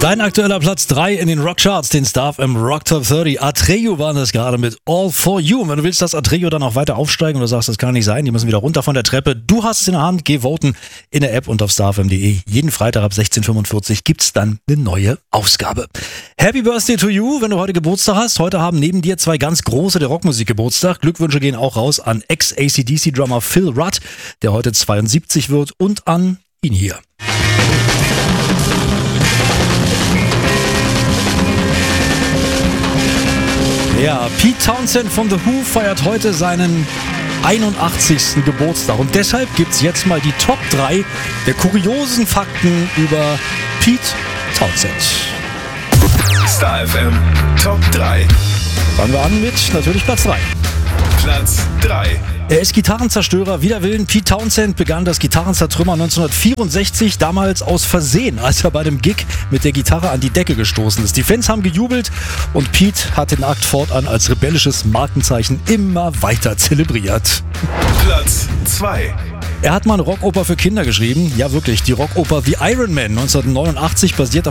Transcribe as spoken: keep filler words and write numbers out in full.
Dein aktueller Platz drei in den Rockcharts, den Star F M Rock Top dreißig. Atreo waren das gerade mit All For You. Und wenn du willst, dass Atreo dann auch weiter aufsteigen und du sagst, das kann nicht sein, die müssen wieder runter von der Treppe, du hast es in der Hand, geh voten in der App und auf starfm punkt de. Jeden Freitag ab sechzehn Uhr fünfundvierzig gibt's dann eine neue Ausgabe. Happy Birthday to you, wenn du heute Geburtstag hast. Heute haben neben dir zwei ganz große der Rockmusik Geburtstag. Glückwünsche gehen auch raus an Ex-A C D C-Drummer Phil Rudd, der heute zweiundsiebzig wird, und an ihn hier. Ja, Pete Townshend von The Who feiert heute seinen einundachtzigsten Geburtstag und deshalb gibt's jetzt mal die Top drei der kuriosen Fakten über Pete Townshend. Star F M Top drei. Fangen wir an mit natürlich Platz drei. Platz drei. Er ist Gitarrenzerstörer wider Willen. Pete Townshend begann das Gitarrenzertrümmern neunzehnhundertvierundsechzig, damals aus Versehen, als er bei dem Gig mit der Gitarre an die Decke gestoßen ist. Die Fans haben gejubelt und Pete hat den Akt fortan als rebellisches Markenzeichen immer weiter zelebriert. Platz zwei. Er hat mal eine Rockoper für Kinder geschrieben. Ja, wirklich, die Rockoper The Iron Man neunzehnhundertneunundachtzig basiert auf